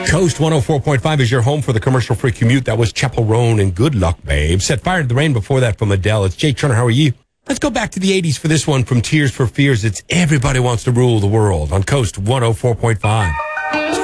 Coast 104.5 is your home for the commercial-free commute. That was Chapel Roan and Good Luck, Babe. Set Fire to the Rain before that from Adele. It's Jake Turner. How are you? Let's go back to the 80s for this one from Tears for Fears. It's Everybody Wants to Rule the World on Coast 104.5.